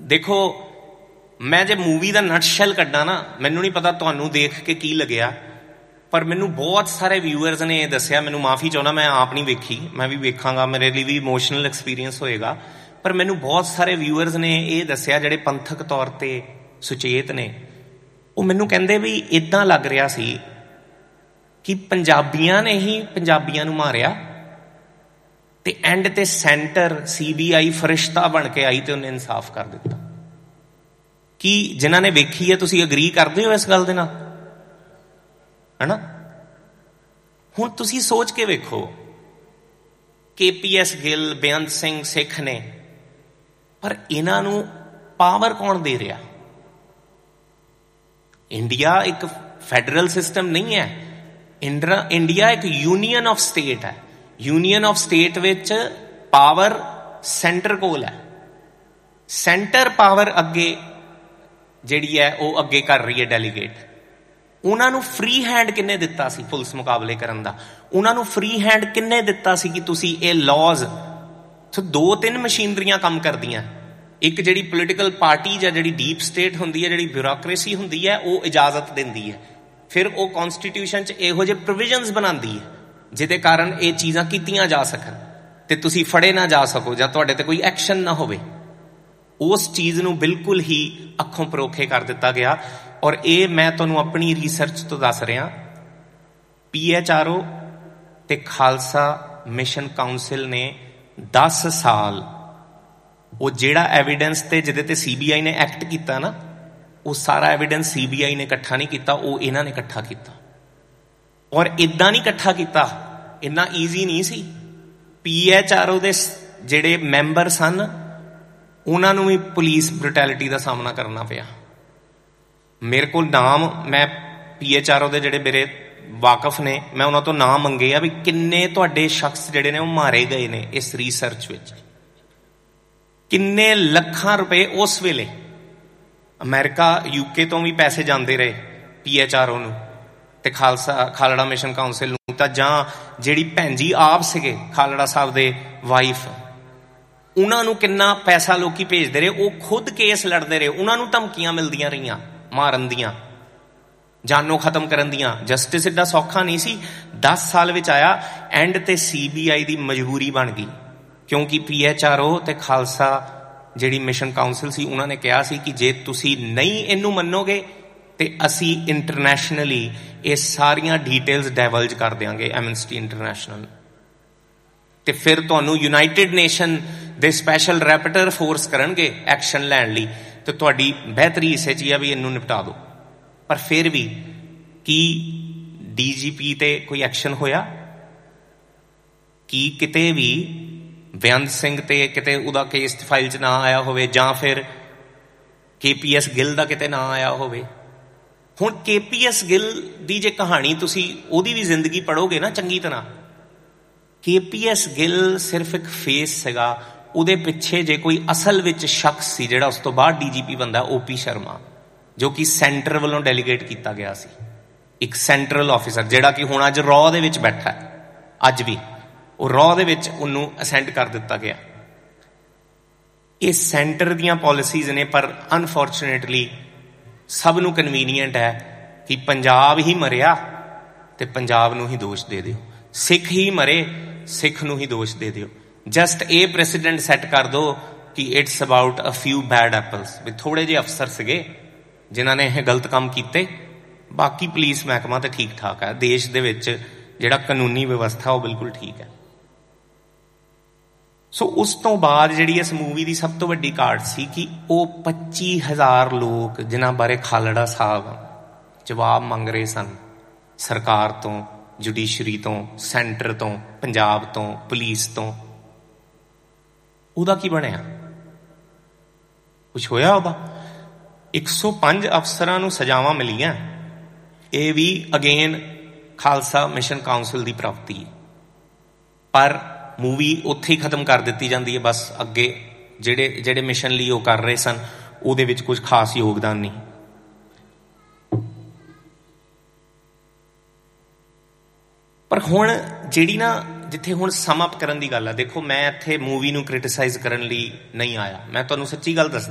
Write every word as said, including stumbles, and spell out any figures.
देखो मैं जे मूवी का नटशैल कड्डा ना, मैनू नहीं पता तुहानू देख के की लग्या, पर मैनू बहुत सारे व्यूअर्स ने दसिया, मैनू माफ़ी चाहना मैं आप नहीं वेखी, मैं भी वेखांगा, मेरे लिए भी इमोशनल एक्सपीरियंस होएगा, पर मैनू बहुत सारे व्यूअर्स ने यह दसिया जिहड़े पंथक तौर पर सुचेत ने, वो मैनू कहंदे भी इदां लग रहा सी कि पंजाबियां ने ही पंजाबियां नू मारिया ते एंड ते सेंटर सी बी आई फरिश्ता बन के आई ते उन्हें इंसाफ कर दिता। कि जिन्हां ने वेखी है तुसीं अग्री करदे हो इस गल दे नाल, है ना? हुण तुसीं सोच के वेखो, के पी एस गिल, बेअंत सिंह सिख ने, पर इन्हां नू पावर कौन दे रहा? इंडिया एक फैडरल सिस्टम नहीं है, इंडिया इंडिया एक यूनियन ऑफ स्टेट है। Union of state which power centre कोल है, सेंटर पावर अगे जिहड़ी है वो अगे कर रही है डेलीगेट। उन्होंने फ्री हैंड किन्ने दिता सी पुलिस मुकाबले करन दा? उन्होंने फ्री हैंड किन्ने दिता सी कि तुसी ये लॉज, तो दो तीन मशीनरियां काम करदियां, एक जिहड़ी पोलिटिकल पार्टी जां जिहड़ी डीप स्टेट हुंदी है, जिहड़ी ब्यूरोक्रेसी हुंदी है, वो इजाजत दिंदी है, फिर वो कॉन्स्टिट्यूशन च इहो जिहे प्रोविजनस बनांदी है जिहदे कारण ये चीज़ां कीतियां जा सकन ते तुसी फड़े ना जा सको जां तुहाडे ते कोई एक्शन ना होवे। उस चीज़ नूं बिल्कुल ही अखों परोखे कर दिता गया। और ये मैं तुहानूं अपनी रिसर्च तो दस रहा, पी एच आर ओ ते खालसा मिशन काउंसिल ने दस साल वो जिहड़ा एविडेंस ते जिहदे ते सी बी आई ने एक्ट किया ना, वो सारा एविडेंस सी बी आई ने इकट्ठा नहीं किया, वो इन्हां ने इकट्ठा किया। और इदां नहीं इकट्ठा किया, इन्ना ईजी नहीं सी। पी एच आर ओ दे जिहड़े मैंबर सन उन्होंने भी पुलिस ब्रुटैलिटी का सामना करना पिया। मेरे को नाम, मैं पी एच आर ओ दे जिहड़े मेरे वाकफ ने, मैं उन्होंने तो नाम मंगे आ भी किन्ने तुहाडे शख्स जिहड़े ने वो मारे गए ने इस रिसर्च विच, किन्ने लखां रुपए उस वेले अमेरिका यूके तो भी पैसे जाते रहे पी एच आर ओ नूं ते खालसा खालड़ा मिशन काउंसिल नूं, तां जां जिहड़ी भैन जी आप सीगे खालड़ा साहब दे वाइफ, उन्होंने किन्ना पैसा लोग भेजते रहे, वो खुद केस लड़ते रहे, उन्होंने धमकियां मिलदियां रहियां मारन दियां, जानों खत्म करन दियां। जस्टिस इड्डा सौखा नहीं सी, दस साल विच आया, एंड ते सी बी आई दी मजबूरी बन गई, क्योंकि पी एच आर ओ ते खालसा जिहड़ी मिशन काउंसिल सी उन्होंने कहा सी कि जे तुसी नहीं इनू मनोगे ते असी इंटरनैशनली ये सारियां डिटेल्स डाइवल्ज कर देंगे एमनेस्टी इंटरनैशनल, ते फिर तुहानू यूनाइटेड नेशन दे स्पैशल रैपिटर फोर्स करनगे एक्शन लैण लई, ते तुहाडी बेहतरी इसे च भी इनू निपटा दो। पर फिर भी की डी जी पी ते कोई एक्शन होया? की किते भी बेअंत सिंह ते किते उहदा केस फाइल च ना आया होवे, जां फिर के पी एस गिल दा किते ना आया होवे? हुण के पी एस गिल दी जे कहानी तुसी ओहदी भी जिंदगी पढ़ोगे ना चंगी तरह, के पी एस गिल सिर्फ एक फेस सीगा, उहदे पिछे जे कोई असल विच शख्स सी जिहड़ा उस तो बाद डी जी पी बनदा, ओ पी शर्मा, जो कि सेंटर वालों डेलीगेट किया गया सी, एक सेंट्रल ऑफिसर जिहड़ा कि हुण अज रॉ दे विच बैठा है, अज भी वो रॉ दे विच उहनूं असेंट कर दिता गया। ये सेंटर दियां पॉलिसीज ने, पर अनफॉर्चुनेटली सब नूं कन्वीनीएंट है कि पंजाब ही मरिया ते पंजाब नूं ही दोष दे दिओ, सिख ही मरे सिख नूं ही दोष दे दिओ। जस्ट ए प्रेसिडेंट सैट कर दो कि it's about a few bad apples, भी थोड़े जे अफसर सीगे जिन्हां ने यह गलत काम कीते, बाकी पुलिस महकमा तो ठीक ठाक है, देश दे विच जिहड़ा कानूनी व्यवस्था वो बिल्कुल ठीक है। सो उस तो बाद जिहड़ी इस मूवी की सब तो वड्डी काट सी कि वो पच्ची हज़ार लोग जिन्हां बारे खालड़ा साहब जवाब मंग रहे सन सरकार तो, जुडिशरी तो, सेंटर तो, पंजाब तो, पुलिस तो, उहदा की बनया? कुछ होया? उहदा एक सौ पांच अफसरां नूं सजावां मिलियां, ये भी अगेन खालसा मिशन काउंसिल की प्राप्ति है, पर मूवी उत्थे ही खत्म कर दी जाती है। बस अगे जिहड़े जिहड़े मिशन लिए वो कर रहे सन उहदे विच कुछ खास योगदान नहीं। पर हुण जिहड़ी ना जिथे हुण सम अप करन दी गल है, देखो मैं इत्थे मूवी नूं क्रिटिसाइज करन लई नहीं आया, मैं तुहानूं सच्ची गल दस